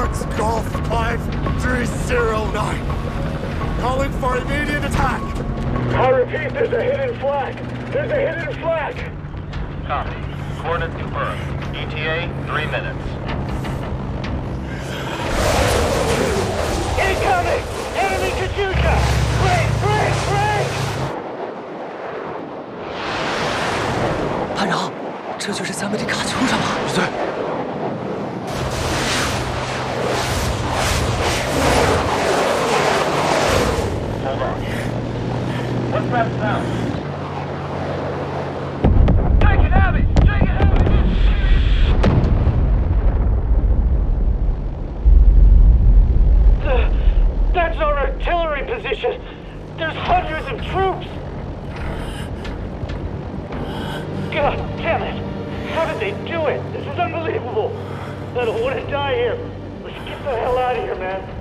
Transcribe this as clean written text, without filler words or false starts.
Fox Golf 5309. Calling for immediate attack. I repeat, there's a hidden flag. There's a hidden flag. Copy. Coordinates confirmed. ETA, 3 minutes. Incoming! Enemy Katyusha! Break! Break! Break! 班长，这就是咱们的卡秋莎吗？ 对。 Hold on. What's that sound? Take it heavy! Take it heavy! That's our artillery position. There's hundreds of troops. God damn it! How did they do it? This is unbelievable. I don't want to die here. Let's get the hell out of here, man.